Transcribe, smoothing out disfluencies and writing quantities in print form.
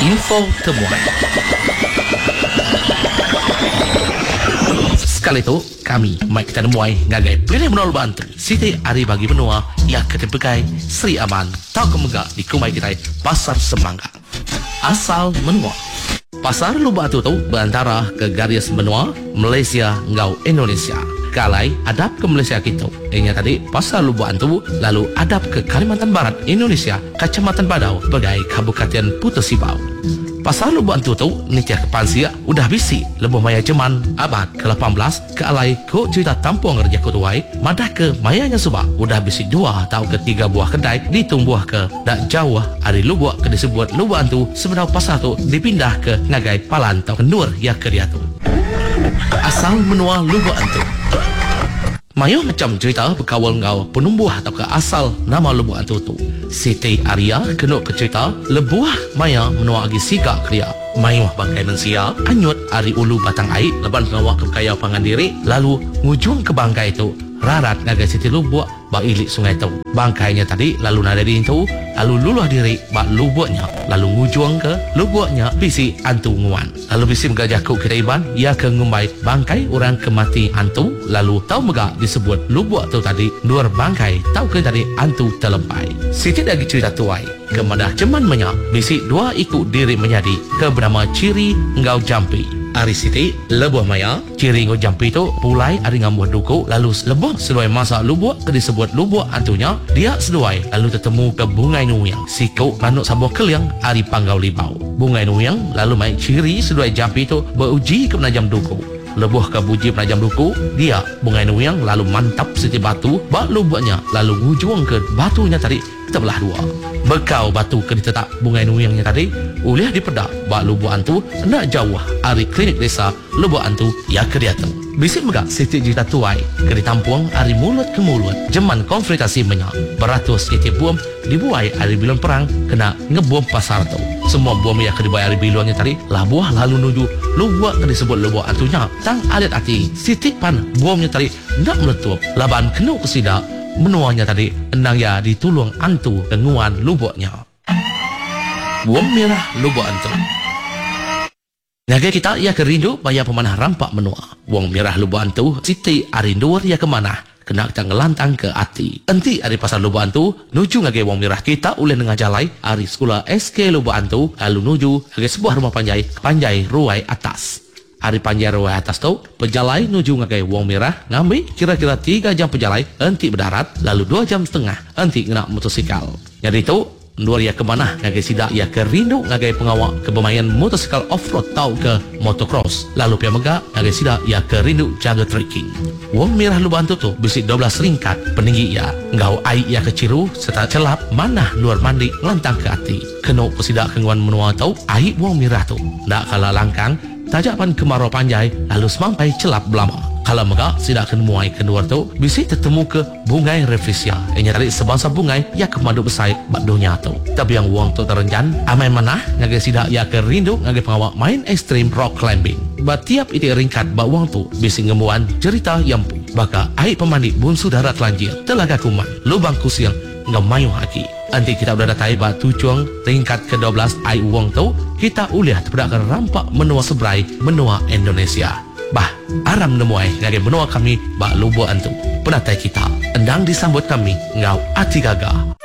Info temuan. Sekali itu kami mai kita nemuai ngagai pilih menol bantu Siti Ari bagi benua ia ketepegai Sri Aman tau kemegak di kumai kita Pasar Semangka. Asal menua Pasar Lubatu tu berantara ke garis benua Malaysia ngau Indonesia. Kalai adap ke Malaysia kita. Ini tadi Pasar Lubatu lalu adap ke Kalimantan Barat Indonesia, Kecamatan Badau, Pegai Kabupaten Putus Sibau. Pasar Lubatu tu nitia ke Pansia udah bisi lebuh maya jeman abad ke-18 ke alai ko cerita tampung kerja kutuai madah ke mayanya subak udah bisi 2 atau ke 3 buah kedai ditumbuh ke dak jauh hari lubuk ke disebut Lubatu sebenarnya pasar tu dipindah ke ngagai Palan atau Kendur ya ke dia tu. Asal menua Lubatu Mayo macam cerita berkawal ngau penumbuh atau ke asal nama Lubatu tu. Siti Arya kena ke cerita lebuah maya menua agi siga kriya. Mayo bangkai mensia anyut ari ulu batang air leban pengawak ke kaya pangandiri lalu ngujung ke bangkai itu rarat ngagai Siti Lubuk bak ilik sungai tu. Bangkainya tadi lalu nada di itu lalu luluh diri bak lubuknya lalu ngujung ke lubuknya bisi antu nguan lalu bisi megajakuk kita iban ia ke ngumbai bangkai orang kemati antu lalu tau megak disebut lubuk tu tadi luar bangkai tau ke tadi antu terlempai. Siti lagi cerita tuai kemadah ceman menyak bisi 2 ikut diri menjadi ke bernama Ciri Ngau Jampi. Ari Siti lebuh maya Ciri Ngau Jampi tu pulai ari ngambuh duku lalu lebuh sesuai masa lubuk ke disebut lubuk antunya dia sesuai lalu ketemu ke Bungai Nuyang siku manuk sabuh keliang ari Panggau Libau. Bungai Nuyang lalu mai Ciri sesuai Jampi tu beruji ke penajam duku lebuh ke buji penajam duku dia Bungai Nuyang lalu mantap Siti batu bak lubuknya lalu ngujung ke batunya tadi terbelah 2 bekau batu ke ditetak Bungai Nuyangnya tadi uliah dipedak bak lubuk antu nak jauh ari klinik desa lubuk antu ya ke dia tu. Bisik megak Siti cerita tuai ke ditampung ari mulut ke mulut jeman konfrontasi menyak beratus Siti bom dibuai ari bilon perang kena ngebom pasar tu. Semua bom yang ke dibuai ari bilonnya tadi labuah lalu nuju lubuk ke disebut lubuk antunya tang alit hati Siti pan bomnya tadi nak meletup laban kena kesidak menuanya tadi endang ya ditulung antu denguan lubuknya. Bom merah lubuk antu Naga kita ia kerindu bayar pemanah rampak menua. Wong merah lubuk antu Siti arindur ia kemana kena kita ngelantang ke hati. Enti ari pasar lubuk antu nuju ngage wong merah kita uleh nengah jalai ari sekolah SK lubuk antu lalu nuju ngage sebuah rumah panjai ruai atas. Ari panjai ruai atas tu pejalai nuju ngage wong merah ngambil kira-kira 3 jam pejalai enti berdarat lalu 2 jam setengah enti kena motosikal. Jadi tu Nur ia kemana ngagai sidak ia kerindu ngagai pengawak ke bermain motosikal off-road tau ke motocross lalu pia megak ngagai sidak ia kerindu jaga trekking. Wong merah Lubatu tu bisi 12 ringkat peninggi ia ngau air ia keciru serta celap manah luar mandi lantang ke hati kena kesidak kenguan menua tau air wong merah tu nak kalah langkang tajapan kemarau panjai lalu semampai celap belama. Kalau megak sidak kenemuai keluar tu bisi tertemu ke Bungai Reflesia yang tadi sebangsa bungai ia kemadu besar bak dunia tu. Tapi yang wong tu terenjan amai manah ngagai sidak ia kerindu ngagai pengawak main ekstrim rock climbing. Batiap itu ringkat bak wong tu bisi ngemuan cerita yang baka air pemandi bunsu darat lanjir telaga kuman lubang kusiang ngemayu haki. Nanti kita udah datai bak tujuan ringkat ke-12 air wong tu kita uliah terpedakkan rampak menua sebrai menua Indonesia. Bah, aram nemuai ngagai menua kami bak lubuk antu. Penatai kita endang disambut kami ngau ati gagah.